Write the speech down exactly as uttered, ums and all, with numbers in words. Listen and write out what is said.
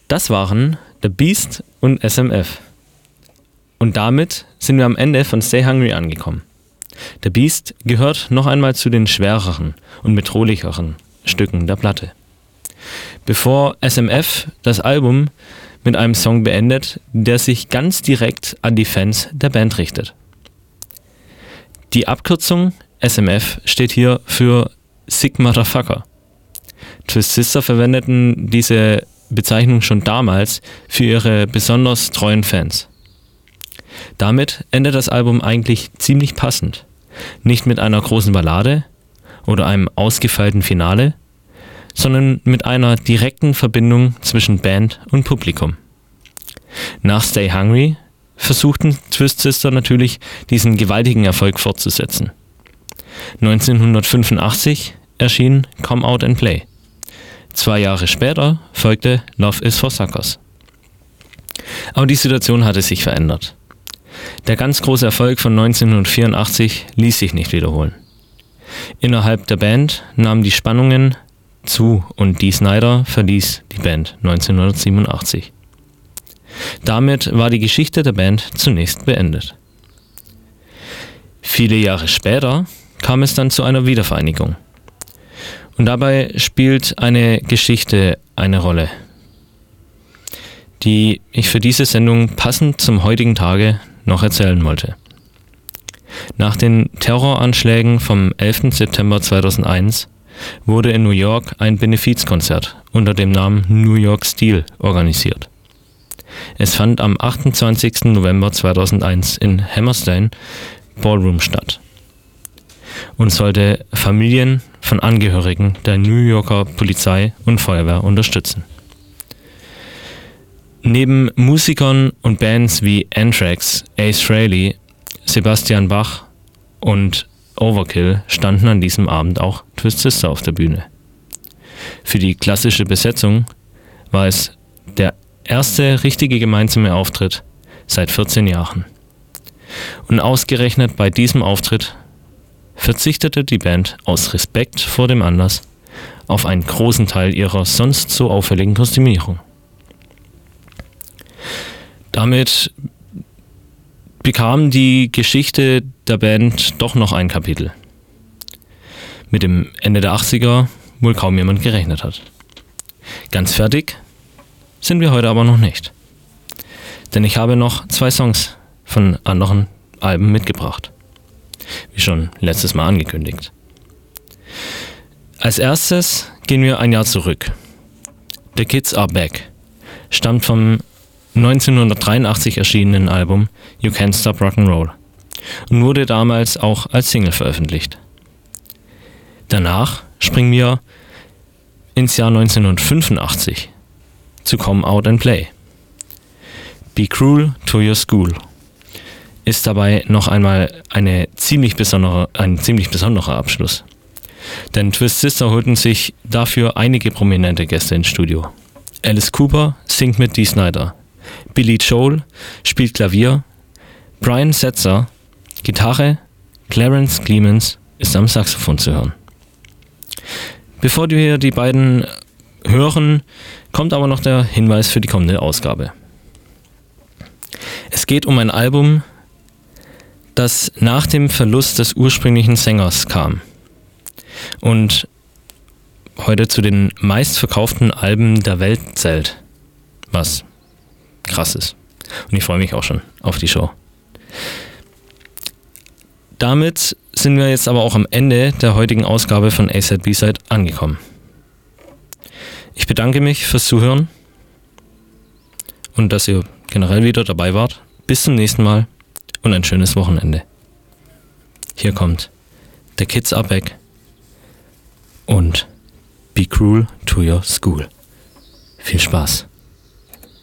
Das waren The Beast und S M F. Und damit sind wir am Ende von Stay Hungry angekommen. The Beast gehört noch einmal zu den schwereren und bedrohlicheren Stücken der Platte. Bevor S M F das Album mit einem Song beendet, der sich ganz direkt an die Fans der Band richtet. Die Abkürzung S M F steht hier für Sick Motherfucker. Twisted Sister verwendeten diese Bezeichnung schon damals für ihre besonders treuen Fans. Damit endet das Album eigentlich ziemlich passend. Nicht mit einer großen Ballade oder einem ausgefeilten Finale, sondern mit einer direkten Verbindung zwischen Band und Publikum. Nach Stay Hungry versuchten Twisted Sister natürlich, diesen gewaltigen Erfolg fortzusetzen. neunzehnhundertfünfundachtzig erschien Come Out and Play. Zwei Jahre später folgte Love is for Suckers. Aber die Situation hatte sich verändert. Der ganz große Erfolg von neunzehnhundertvierundachtzig ließ sich nicht wiederholen. Innerhalb der Band nahmen die Spannungen zu und Dee Snider verließ die Band neunzehnhundertsiebenundachtzig. Damit war die Geschichte der Band zunächst beendet. Viele Jahre später kam es dann zu einer Wiedervereinigung. Und dabei spielt eine Geschichte eine Rolle, die ich für diese Sendung passend zum heutigen Tage noch erzählen wollte. Nach den Terroranschlägen vom elften September zweitausendeins wurde in New York ein Benefizkonzert unter dem Namen New York Steel organisiert. Es fand am achtundzwanzigsten November zweitausendeins in Hammerstein Ballroom statt und sollte Familien von Angehörigen der New Yorker Polizei und Feuerwehr unterstützen. Neben Musikern und Bands wie Anthrax, Ace Frehley, Sebastian Bach und Overkill standen an diesem Abend auch Twisted Sister auf der Bühne. Für die klassische Besetzung war es der erste richtige gemeinsame Auftritt seit vierzehn Jahren. Und ausgerechnet bei diesem Auftritt verzichtete die Band aus Respekt vor dem Anlass auf einen großen Teil ihrer sonst so auffälligen Kostümierung. Damit bekam die Geschichte der Band doch noch ein Kapitel, mit dem Ende der achtziger wohl kaum jemand gerechnet hat. Ganz fertig sind wir heute aber noch nicht, denn ich habe noch zwei Songs von anderen Alben mitgebracht, wie schon letztes Mal angekündigt. Als erstes gehen wir ein Jahr zurück. The Kids Are Back stammt vom neunzehnhundertdreiundachtzig erschienenen Album You Can't Stop Rock'n'Roll und wurde damals auch als Single veröffentlicht. Danach springen wir ins Jahr neunzehnhundertfünfundachtzig zu Come Out and Play. Be Cruel to Your School ist dabei noch einmal eine ziemlich besondere, ein ziemlich besonderer Abschluss. Denn Twisted Sister holten sich dafür einige prominente Gäste ins Studio. Alice Cooper singt mit Dee Snider, Billy Joel spielt Klavier, Brian Setzer Gitarre, Clarence Clemens ist am Saxophon zu hören. Bevor wir die beiden hören, kommt aber noch der Hinweis für die kommende Ausgabe. Es geht um ein Album, das nach dem Verlust des ursprünglichen Sängers kam und heute zu den meistverkauften Alben der Welt zählt, was krass ist. Und ich freue mich auch schon auf die Show. Damit sind wir jetzt aber auch am Ende der heutigen Ausgabe von A-Side B-Side angekommen. Ich bedanke mich fürs Zuhören und dass ihr generell wieder dabei wart. Bis zum nächsten Mal und ein schönes Wochenende. Hier kommt The Kids Are Back und Be Cruel to Your School. Viel Spaß.